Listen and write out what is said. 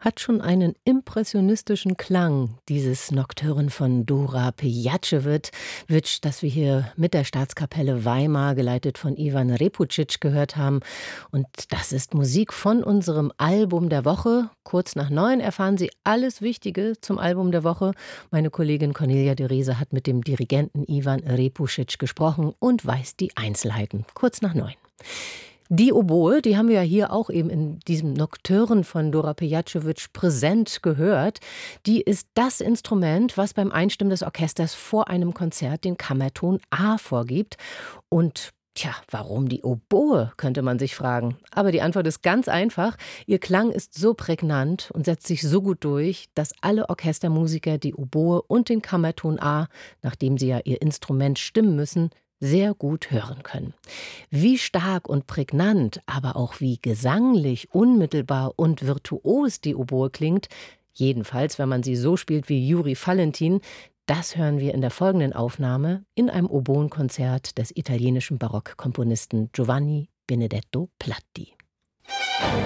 Hat schon einen impressionistischen Klang, dieses Nocturne von Dora Pejacevic, das wir hier mit der Staatskapelle Weimar, geleitet von Ivan Repucic, gehört haben. Und das ist Musik von unserem Album der Woche. Kurz nach 9 erfahren Sie alles Wichtige zum Album der Woche. Meine Kollegin Cornelia de Reze hat mit dem Dirigenten Ivan Repucic gesprochen und weiß die Einzelheiten. Kurz nach 9. Die Oboe, die haben wir ja hier auch eben in diesem Nocturne von Dora Pejacevic präsent gehört. Die ist das Instrument, was beim Einstimmen des Orchesters vor einem Konzert den Kammerton A vorgibt. Und warum die Oboe, könnte man sich fragen. Aber die Antwort ist ganz einfach. Ihr Klang ist so prägnant und setzt sich so gut durch, dass alle Orchestermusiker die Oboe und den Kammerton A, nachdem sie ja ihr Instrument stimmen müssen, sehr gut hören können. Wie stark und prägnant, aber auch wie gesanglich, unmittelbar und virtuos die Oboe klingt, jedenfalls, wenn man sie so spielt wie Juri Valentin, das hören wir in der folgenden Aufnahme in einem Oboenkonzert des italienischen Barockkomponisten Giovanni Benedetto Platti.